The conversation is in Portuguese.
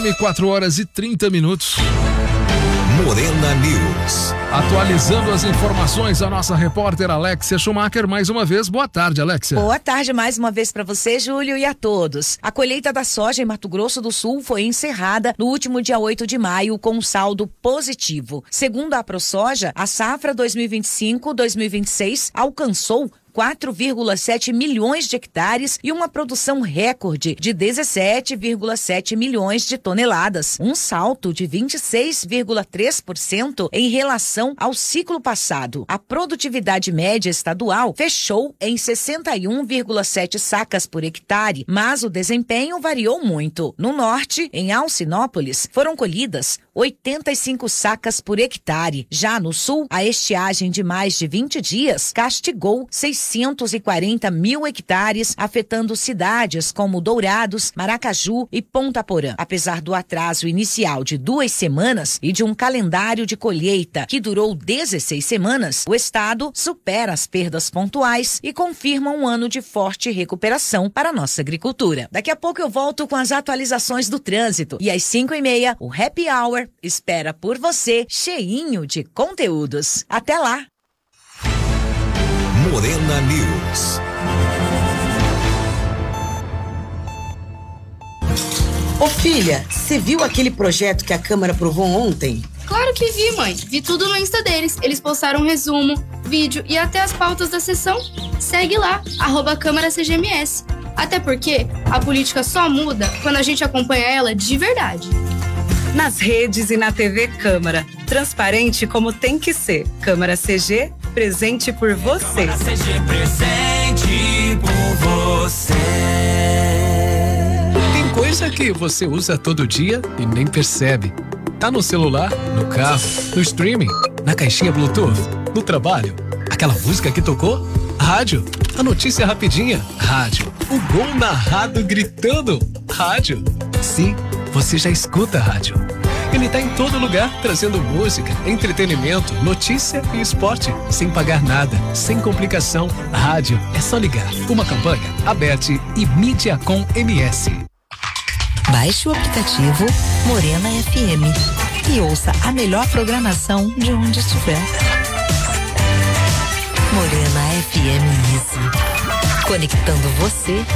4h30. Morena News. Atualizando as informações, a nossa repórter Alexia Schumacher, mais uma vez. Boa tarde, Alexia. Boa tarde mais uma vez para você, Júlio, e a todos. A colheita da soja em Mato Grosso do Sul foi encerrada no último dia 8 de maio com um saldo positivo. Segundo a ProSoja, a safra 2025-2026 alcançou 4,7 milhões de hectares e uma produção recorde de 17,7 milhões de toneladas, um salto de 26,3% em relação ao ciclo passado. A produtividade média estadual fechou em 61,7 sacas por hectare, mas o desempenho variou muito. No norte, em Alcinópolis, foram colhidas 85 sacas por hectare. Já no sul, a estiagem de mais de 20 dias castigou 640 mil hectares, afetando cidades como Dourados, Maracaju e Ponta Porã. Apesar do atraso inicial de 2 semanas e de um calendário de colheita que durou 16 semanas, o estado supera as perdas pontuais e confirma um ano de forte recuperação para a nossa agricultura. Daqui a pouco eu volto com as atualizações do trânsito e às 5h30 o Happy Hour espera por você, cheinho de conteúdos. Até lá! Morena News. Ô filha, você viu aquele projeto que a Câmara aprovou ontem? Claro que vi, mãe. Vi tudo no Insta deles. Eles postaram um resumo, vídeo e até as pautas da sessão. Segue lá, @CâmaraCGMS. Até porque a política só muda quando a gente acompanha ela de verdade. Nas redes e na TV Câmara. Transparente como tem que ser. Câmara CG, presente por você. Câmara CG, presente por você. Tem coisa que você usa todo dia e nem percebe. Tá no celular, no carro, no streaming, na caixinha Bluetooth, no trabalho. Aquela música que tocou? Rádio. A notícia rapidinha? Rádio. O gol narrado gritando? Rádio. Sim, você já escuta a rádio. Ele tá em todo lugar, trazendo música, entretenimento, notícia e esporte, sem pagar nada, sem complicação. Rádio, é só ligar. Uma campanha, Aberte e Mídiacom MS. Baixe o aplicativo Morena FM e ouça a melhor programação de onde estiver. Morena FM Easy. Conectando você